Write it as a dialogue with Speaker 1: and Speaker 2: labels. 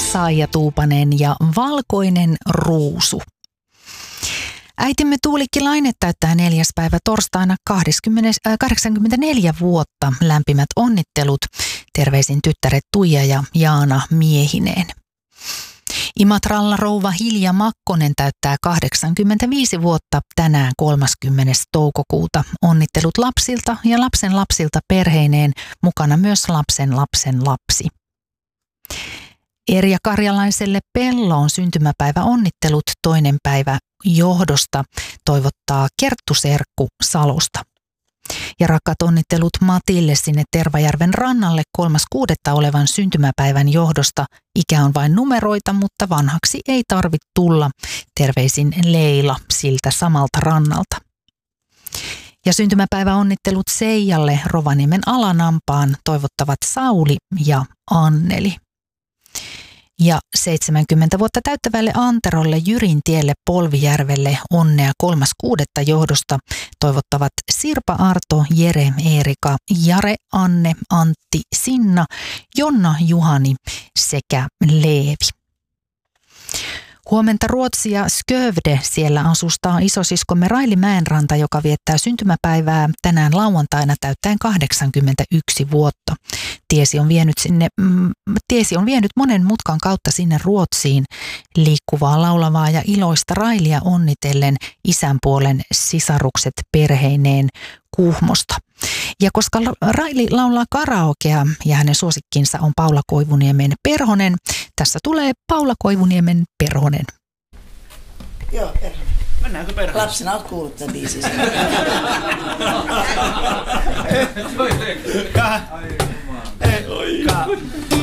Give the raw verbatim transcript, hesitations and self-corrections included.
Speaker 1: Saija Tuupanen ja Valkoinen ruusu. Äitimme Tuulikki Laine täyttää neljäs päivä torstaina kahdeksankymmentäneljä vuotta. Lämpimät onnittelut. Terveisin tyttäret Tuija ja Jaana miehineen. Imatralla rouva Hilja Makkonen täyttää kahdeksankymmentäviisi vuotta tänään kolmaskymmenes toukokuuta. Onnittelut lapsilta ja lapsen lapsilta perheineen, mukana myös lapsen lapsen lapsi. Erja Karjalaiselle Pelloon syntymäpäivä onnittelut toinen päivä johdosta toivottaa Kerttu Serkku Salosta. Ja rakkaat onnittelut Matille sinne Tervajärven rannalle kolmas kuudetta olevan syntymäpäivän johdosta. Ikä on vain numeroita, mutta vanhaksi ei tarvitse tulla. Terveisin Leila siltä samalta rannalta. Ja syntymäpäivä onnittelut Seijalle Rovaniemen Alanampaan toivottavat Sauli ja Anneli. Ja seitsemänkymmentä vuotta täyttävälle Anterolle Jyrintielle Polvijärvelle onnea kolmas kuudetta johdosta toivottavat Sirpa Arto, Jere Eerika, Jare, Anne, Antti, Sinna, Jonna, Juhani sekä Leevi. Huomenta Ruotsia Skövde, siellä asustaa isosiskomme Raili Mäenranta, joka viettää syntymäpäivää tänään lauantaina täyttäen kahdeksankymmentäyksi vuotta. Tiesi on vienyt sinne, mm, tiesi on vienyt monen mutkan kautta sinne Ruotsiin. Liikkuvaa, laulavaa ja iloista Railia onnitellen isän puolen sisarukset perheineen Kuhmosta. Ja koska Raili laulaa karaokea ja hänen suosikkinsa on Paula Koivuniemen Perhonen, tässä tulee Paula Koivuniemen Perhonen.
Speaker 2: Joo, Perhonen.
Speaker 3: Mennäänkö Perhonen?
Speaker 2: Lapsena olet kuullut tämän biisin.
Speaker 3: Ka. Ka.